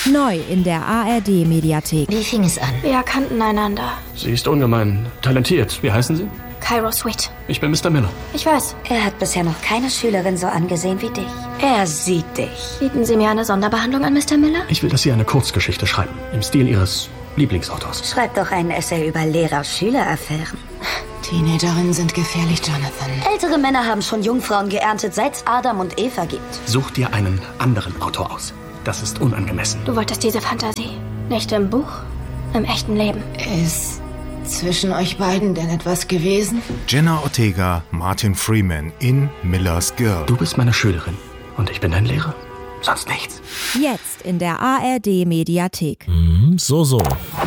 Neu in der ARD-Mediathek. Wie fing es an? Wir kannten einander. Sie ist ungemein talentiert. Wie heißen Sie? Cairo Sweet. Ich bin Mr. Miller. Ich weiß. Er hat bisher noch keine Schülerin so angesehen wie dich. Er sieht dich. Bieten Sie mir eine Sonderbehandlung an, Mr. Miller? Ich will, dass Sie eine Kurzgeschichte schreiben. Im Stil Ihres Lieblingsautors. Schreib doch einen Essay über Lehrer-Schüler-Affären. Teenagerinnen sind gefährlich, Jonathan. Ältere Männer haben schon Jungfrauen geerntet, seit es Adam und Eva gibt. Such dir einen anderen Autor aus. Das ist unangemessen. Du wolltest diese Fantasie. Nicht im Buch, im echten Leben. Ist zwischen euch beiden denn etwas gewesen? Jenna Ortega, Martin Freeman in Miller's Girl. Du bist meine Schülerin und ich bin dein Lehrer. Sonst nichts. Jetzt in der ARD-Mediathek. So.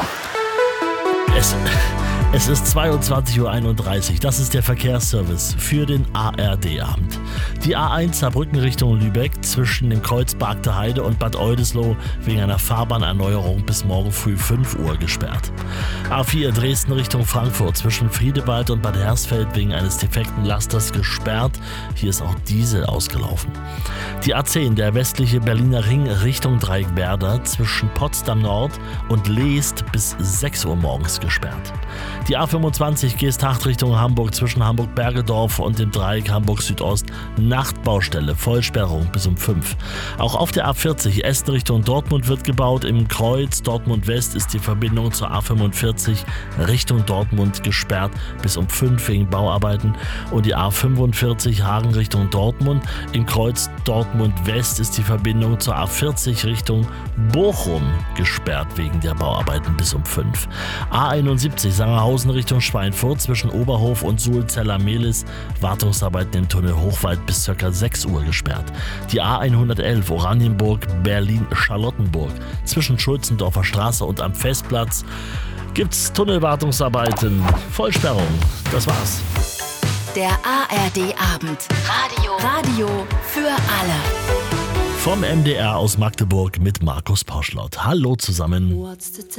Es ist 22:31 Uhr. Das ist der Verkehrsservice für den ARD-Abend. Die A1 Saarbrücken Richtung Lübeck zwischen dem Kreuz Bargte Heide und Bad Oldesloe wegen einer Fahrbahnerneuerung bis morgen früh 5 Uhr gesperrt. A4 Dresden Richtung Frankfurt zwischen Friedewald und Bad Hersfeld wegen eines defekten Lasters gesperrt. Hier ist auch Diesel ausgelaufen. Die A10, der westliche Berliner Ring Richtung Dreieckwerder zwischen Potsdam Nord und Leest bis 6 Uhr morgens gesperrt. Die A25 Geesthacht Richtung Hamburg zwischen Hamburg-Bergedorf und dem Dreieck Hamburg-Südost. Nachtbaustelle, Vollsperrung bis um 5. Auch auf der A40 Essen Richtung Dortmund wird gebaut. Im Kreuz Dortmund West ist die Verbindung zur A45 Richtung Dortmund gesperrt bis um 5 wegen Bauarbeiten. Und die A45 Hagen Richtung Dortmund. Im Kreuz Dortmund West ist die Verbindung zur A40 Richtung Bochum gesperrt wegen der Bauarbeiten bis um 5. A71 Sangerhausen Richtung Schweinfurt zwischen Oberhof und Suhlzeller-Mehlis. Wartungsarbeiten im Tunnel Hochwald bis ca. 6 Uhr gesperrt. Die A111 Oranienburg Berlin-Charlottenburg zwischen Schulzendorfer Straße und am Festplatz gibt's Tunnelwartungsarbeiten. Vollsperrung. Das war's. Der ARD-Abend. Radio für alle. Vom MDR aus Magdeburg mit Markus Pauschlaut. Hallo zusammen.